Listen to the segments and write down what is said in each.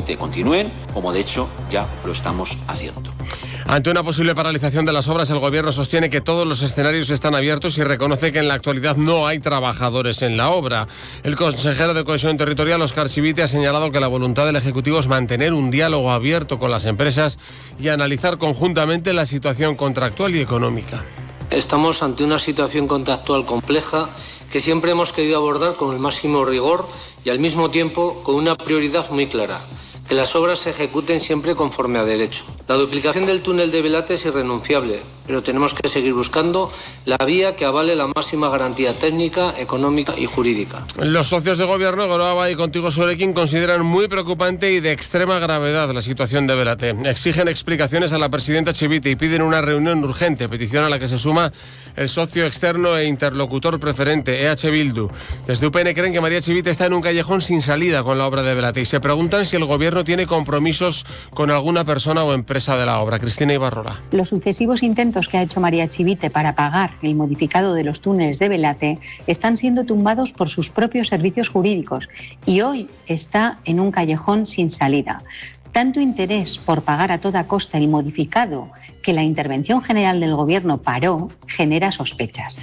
efectivamente continúen, como de hecho ya lo estamos haciendo. Ante una posible paralización de las obras, el Gobierno sostiene que todos los escenarios están abiertos y reconoce que en la actualidad no hay trabajadores en la obra. El consejero de Cohesión Territorial, Óscar Chivite, ha señalado que la voluntad del Ejecutivo es mantener un diálogo abierto con las empresas y analizar conjuntamente la situación contractual y económica. Estamos ante una situación contractual compleja que siempre hemos querido abordar con el máximo rigor y al mismo tiempo con una prioridad muy clara: que las obras se ejecuten siempre conforme a derecho. La duplicación del túnel de Belate es irrenunciable, pero tenemos que seguir buscando la vía que avale la máxima garantía técnica, económica y jurídica. Los socios de gobierno, Goroaba y Contigo Surekin, consideran muy preocupante y de extrema gravedad la situación de Belate. Exigen explicaciones a la presidenta Chivite y piden una reunión urgente, petición a la que se suma el socio externo e interlocutor preferente, EH Bildu. Desde UPN creen que María Chivite está en un callejón sin salida con la obra de Belate y se preguntan si el gobierno tiene compromisos con alguna persona o empresa de la obra. Cristina Ibarrola. Los sucesivos intentos que ha hecho María Chivite para pagar el modificado de los túneles de Belate están siendo tumbados por sus propios servicios jurídicos y hoy está en un callejón sin salida. Tanto interés por pagar a toda costa el modificado que la intervención general del Gobierno paró genera sospechas.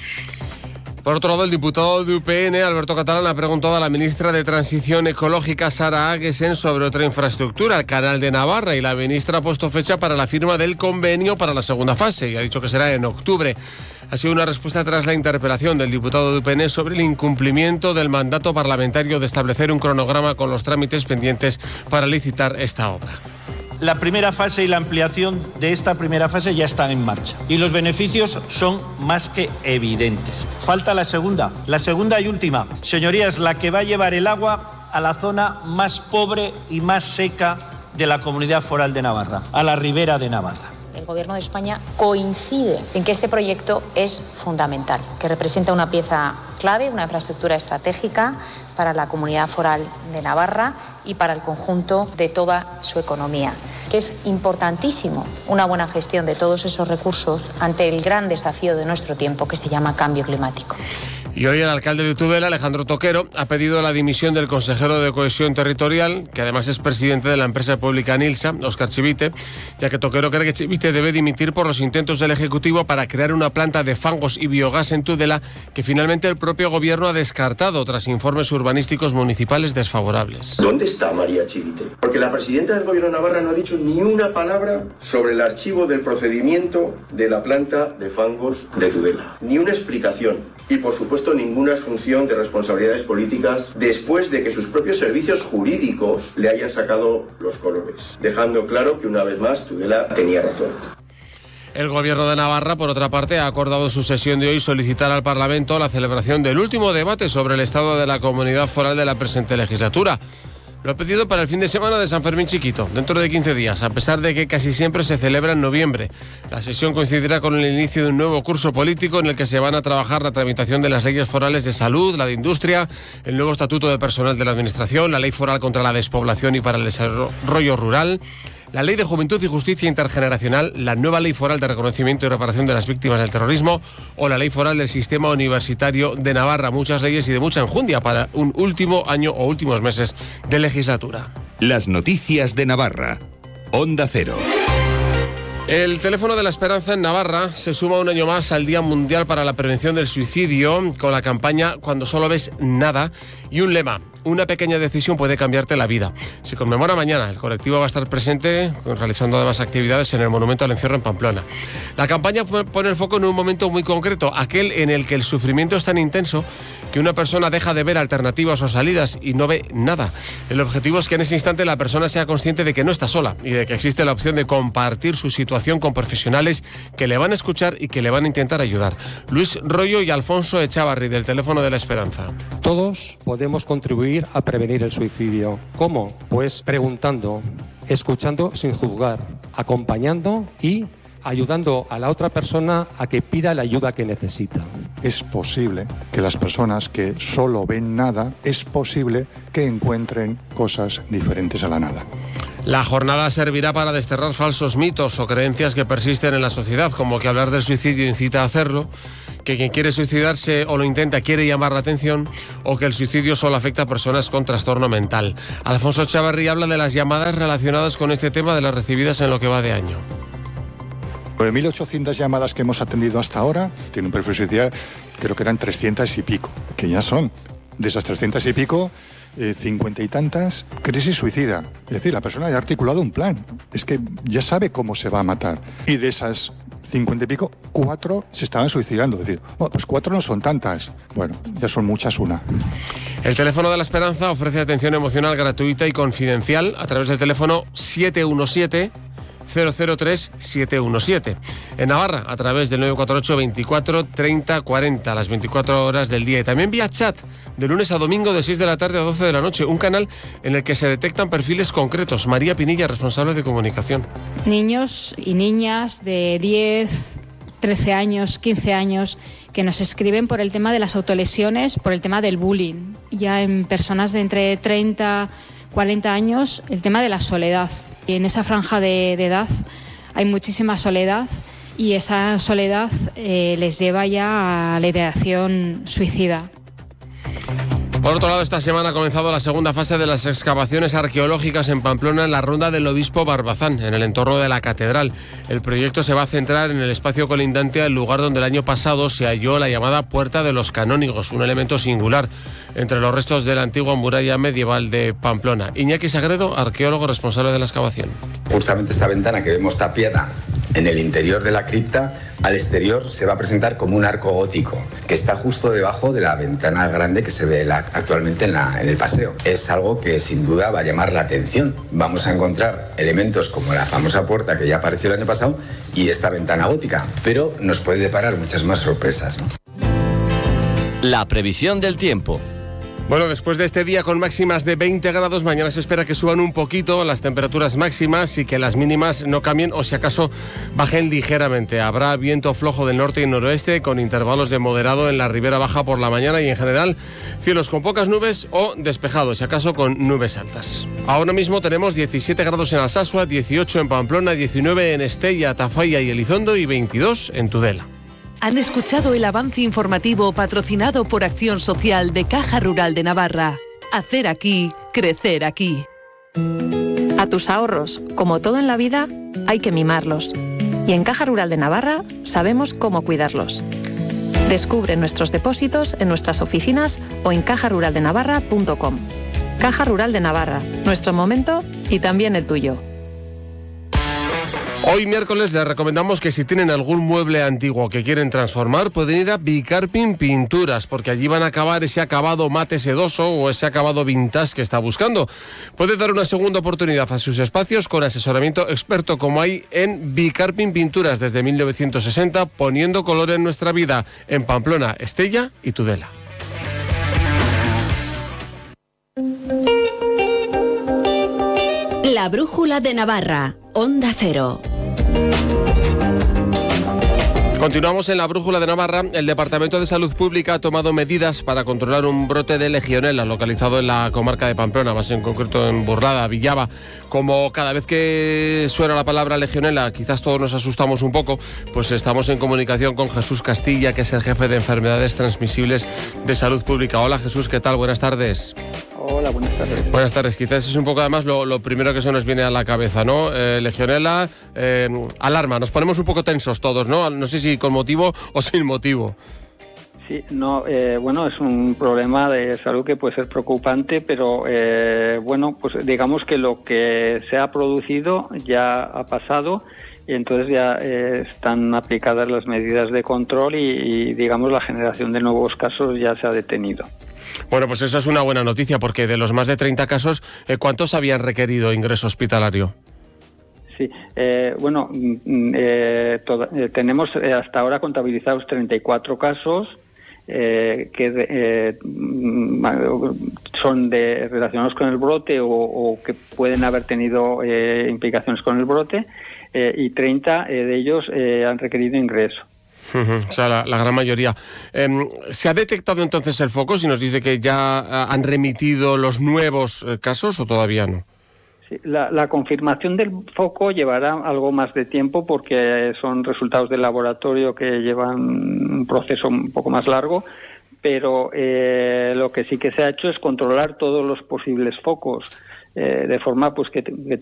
Por otro lado, el diputado de UPN, Alberto Catalán, ha preguntado a la ministra de Transición Ecológica, Sara Aguesen, sobre otra infraestructura, el Canal de Navarra, y la ministra ha puesto fecha para la firma del convenio para la segunda fase y ha dicho que será en octubre. Ha sido una respuesta tras la interpelación del diputado de UPN sobre el incumplimiento del mandato parlamentario de establecer un cronograma con los trámites pendientes para licitar esta obra. La primera fase y la ampliación de esta primera fase ya están en marcha y los beneficios son más que evidentes. Falta la segunda y última. Señorías, la que va a llevar el agua a la zona más pobre y más seca de la Comunidad Foral de Navarra, a la Ribera de Navarra. El Gobierno de España coincide en que este proyecto es fundamental, que representa una pieza clave, una infraestructura estratégica para la Comunidad Foral de Navarra y para el conjunto de toda su economía. Que es importantísimo una buena gestión de todos esos recursos ante el gran desafío de nuestro tiempo que se llama cambio climático. Y hoy el alcalde de Tudela, Alejandro Toquero, ha pedido la dimisión del consejero de Cohesión Territorial, que además es presidente de la empresa pública Nilsa, Óscar Chivite, ya que Toquero cree que Chivite debe dimitir por los intentos del Ejecutivo para crear una planta de fangos y biogás en Tudela que finalmente el propio gobierno ha descartado tras informes urbanísticos municipales desfavorables. ¿Dónde está María Chivite? Porque la presidenta del Gobierno de Navarra no ha dicho ni una palabra sobre el archivo del procedimiento de la planta de fangos de Tudela. Ni una explicación. Y, por supuesto, ninguna asunción de responsabilidades políticas después de que sus propios servicios jurídicos le hayan sacado los colores, dejando claro que una vez más Tudela tenía razón. El Gobierno de Navarra, por otra parte, ha acordado en su sesión de hoy solicitar al Parlamento la celebración del último debate sobre el estado de la comunidad foral de la presente legislatura. Lo ha pedido para el fin de semana de San Fermín Chiquito, dentro de 15 días, a pesar de que casi siempre se celebra en noviembre. La sesión coincidirá con el inicio de un nuevo curso político en el que se van a trabajar la tramitación de las leyes forales de salud, la de industria, el nuevo estatuto de personal de la Administración, la ley foral contra la despoblación y para el desarrollo rural, la Ley de Juventud y Justicia Intergeneracional, la nueva Ley Foral de Reconocimiento y Reparación de las Víctimas del Terrorismo o la Ley Foral del Sistema Universitario de Navarra. Muchas leyes y de mucha enjundia para un último año o últimos meses de legislatura. Las noticias de Navarra. Onda Cero. El teléfono de la esperanza en Navarra se suma un año más al Día Mundial para la Prevención del Suicidio con la campaña Cuando solo ves nada y un lema: una pequeña decisión puede cambiarte la vida. Se conmemora mañana. El colectivo va a estar presente realizando además actividades en el Monumento al Encierro en Pamplona. La campaña pone el foco en un momento muy concreto, aquel en el que el sufrimiento es tan intenso que una persona deja de ver alternativas o salidas y no ve nada. El objetivo es que en ese instante la persona sea consciente de que no está sola y de que existe la opción de compartir su situación con profesionales que le van a escuchar y que le van a intentar ayudar. Luis Royo y Alfonso Echavarri, del Teléfono de la Esperanza. Todos podemos contribuir a prevenir el suicidio. ¿Cómo? Pues preguntando, escuchando sin juzgar, acompañando y ayudando a la otra persona a que pida la ayuda que necesita. Es posible que las personas que solo ven nada, es posible que encuentren cosas diferentes a la nada. La jornada servirá para desterrar falsos mitos o creencias que persisten en la sociedad, como que hablar del suicidio incita a hacerlo, que quien quiere suicidarse o lo intenta quiere llamar la atención, o que el suicidio solo afecta a personas con trastorno mental. Alfonso Chavarri habla de las llamadas relacionadas con este tema, de las recibidas en lo que va de año. 9.800 llamadas que hemos atendido hasta ahora, tiene un perfil de suicidio, creo que eran 300 y pico, que ya son. De esas 300 y pico, 50 y tantas, crisis suicida. Es decir, la persona ya ha articulado un plan, es que ya sabe cómo se va a matar. Y de esas 50 y pico, 4 se estaban suicidando. Es decir, bueno, pues 4 no son tantas. Bueno, ya son muchas una. El Teléfono de la Esperanza ofrece atención emocional gratuita y confidencial a través del teléfono 717-003-717. En Navarra, a través del 948 24 30 40, a las 24 horas del día. Y también vía chat, de lunes a domingo, de 6 de la tarde a 12 de la noche. Un canal en el que se detectan perfiles concretos. María Pinilla, responsable de comunicación. Niños y niñas de 10, 13 años, 15 años, que nos escriben por el tema de las autolesiones, por el tema del bullying. Ya en personas de entre 30, 40 años, el tema de la soledad. Y en esa franja de edad hay muchísima soledad, y esa soledad les lleva ya a la ideación suicida. Por otro lado, esta semana ha comenzado la segunda fase de las excavaciones arqueológicas en Pamplona, en la ronda del Obispo Barbazán, en el entorno de la catedral. El proyecto se va a centrar en el espacio colindante al lugar donde el año pasado se halló la llamada Puerta de los Canónigos, un elemento singular entre los restos de la antigua muralla medieval de Pamplona. Iñaki Sagredo, arqueólogo responsable de la excavación. Justamente esta ventana que vemos tapiada en el interior de la cripta, al exterior se va a presentar como un arco gótico que está justo debajo de la ventana grande que se ve actualmente en el paseo. Es algo que sin duda va a llamar la atención. Vamos a encontrar elementos como la famosa puerta que ya apareció el año pasado y esta ventana gótica, pero nos puede deparar muchas más sorpresas, ¿no? La previsión del tiempo. Bueno, después de este día con máximas de 20 grados, mañana se espera que suban un poquito las temperaturas máximas y que las mínimas no cambien o si acaso bajen ligeramente. Habrá viento flojo del norte y noroeste con intervalos de moderado en la ribera baja por la mañana y en general cielos con pocas nubes o despejados, si acaso con nubes altas. Ahora mismo tenemos 17 grados en Alsasua, 18 en Pamplona, 19 en Estella, Tafalla y Elizondo y 22 en Tudela. Han escuchado el avance informativo patrocinado por Acción Social de Caja Rural de Navarra. Hacer aquí, crecer aquí. A tus ahorros, como todo en la vida, hay que mimarlos. Y en Caja Rural de Navarra sabemos cómo cuidarlos. Descubre nuestros depósitos en nuestras oficinas o en cajaruraldenavarra.com. Caja Rural de Navarra, nuestro momento y también el tuyo. Hoy miércoles les recomendamos que si tienen algún mueble antiguo que quieren transformar, pueden ir a Bicarpin Pinturas, porque allí van a acabar ese acabado mate sedoso o ese acabado vintage que está buscando. Puede dar una segunda oportunidad a sus espacios con asesoramiento experto como hay en Bicarpin Pinturas desde 1960, poniendo color en nuestra vida en Pamplona, Estella y Tudela. La brújula de Navarra, Onda Cero. Continuamos en la brújula de Navarra. El Departamento de Salud Pública ha tomado medidas para controlar un brote de legionela localizado en la comarca de Pamplona, más en concreto en Burlada, Villaba. Como cada vez que suena la palabra legionela, quizás todos nos asustamos un poco, pues estamos en comunicación con Jesús Castilla, que es el jefe de enfermedades transmisibles de Salud Pública. Hola Jesús, ¿qué tal? Buenas tardes. Hola, buenas tardes. Buenas tardes. Quizás es un poco además lo primero que se nos viene a la cabeza, ¿no? Legionela, alarma. Nos ponemos un poco tensos todos, ¿no? No sé si con motivo o sin motivo. Sí, no, bueno, es un problema de salud que puede ser preocupante, pero bueno, pues digamos que lo que se ha producido ya ha pasado y entonces ya están aplicadas las medidas de control y digamos la generación de nuevos casos ya se ha detenido. Bueno, pues eso es una buena noticia, porque de los más de 30 casos, ¿cuántos habían requerido ingreso hospitalario? Sí, bueno, tenemos hasta ahora contabilizados 34 casos que son relacionados con el brote o que pueden haber tenido implicaciones con el brote y 30 de ellos han requerido ingreso. O sea, la gran mayoría. ¿Se ha detectado entonces el foco? Si nos dice que ya han remitido los nuevos casos o todavía no. Sí, La confirmación del foco llevará algo más de tiempo porque son resultados del laboratorio que llevan un proceso un poco más largo, pero lo que sí que se ha hecho es controlar todos los posibles focos, de forma pues que